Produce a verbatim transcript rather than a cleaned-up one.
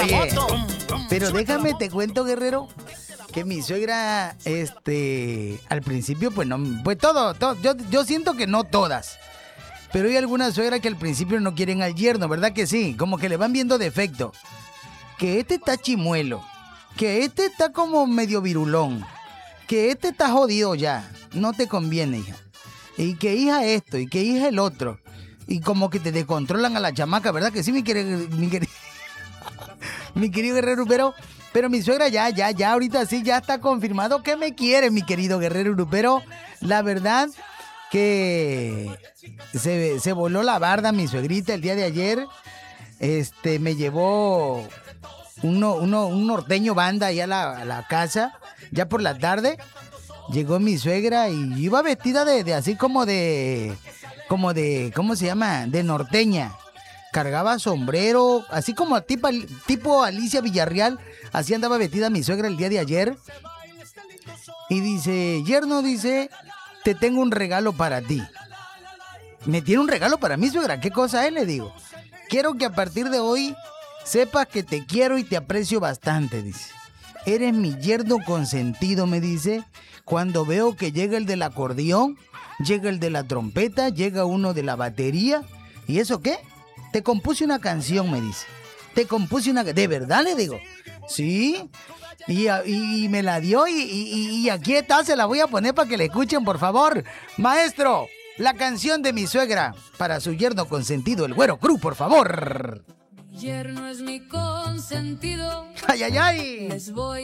Oye, pero déjame, te cuento, Guerrero, que mi suegra, este, al principio, pues no, pues todo, todo yo, yo siento que no todas. Pero hay algunas suegras que al principio no quieren al yerno, ¿verdad que sí? Como que le van viendo defecto. Que este está chimuelo, que este está como medio virulón, que este está jodido ya, no te conviene, hija. Y que hija esto, y que hija el otro. Y como que te descontrolan a la chamaca, ¿verdad que sí, mi querido, mi querido, mi querido Guerrero? Pero, pero mi suegra ya, ya, ya, ahorita sí, ya está confirmado que me quiere, mi querido Guerrero Pero la verdad que se, se voló la barda mi suegrita el día de ayer. Este, me llevó uno, uno, un norteño banda ahí a la, a la casa, ya por la tarde. Llegó mi suegra y iba vestida de, de así como de, como de, ¿cómo se llama? De norteña. Cargaba sombrero, así como tipo, tipo Alicia Villarreal. Así andaba vestida mi suegra el día de ayer. Y dice, yerno, dice, te tengo un regalo para ti. ¿Me tiene un regalo para mí, suegra? ¿Qué cosa es? Le digo. Quiero que a partir de hoy sepas que te quiero y te aprecio bastante, dice. Eres mi yerno consentido, me dice. Cuando veo que llega el del acordeón, llega el de la trompeta, llega uno de la batería. ¿Y eso qué? Te compuse una canción, me dice. Te compuse una... ¿De verdad? Le digo. Sí. Y, y, y me la dio y, y, y aquí está, se la voy a poner para que la escuchen, por favor. Maestro, la canción de mi suegra para su yerno consentido, el Güero Cruz, por favor. Yerno es mi consentido. ¡Ay, ay, ay! Les voy